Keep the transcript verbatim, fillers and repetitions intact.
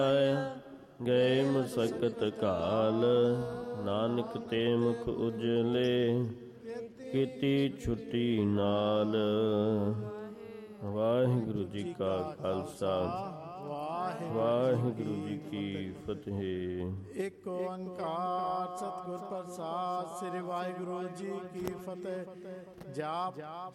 ਗਏ ਮਸਕਤ ਕਾਲ, ਨਾਨਕ ਤੇ ਮੁਖ ਉਜਲੇ, ਕੀਤੀ ਛੁੱਟੀ ਨਾਲ। ਵਾਹਿਗੁਰੂ ਜੀ ਕਾ ਖਾਲਸਾ, ਵਾਹਿਗੁਰੂ ਜੀ ਕੀ ਫਤਿਹ। ਇੱਕ ਓੰਕਾਰ ਸਤਿਗੁਰ ਪ੍ਰਸਾਦ। ਸ੍ਰੀ ਵਾਹਿਗੁਰੂ ਜੀ ਕੀ ਫਤਿਹ। ਜਾਪ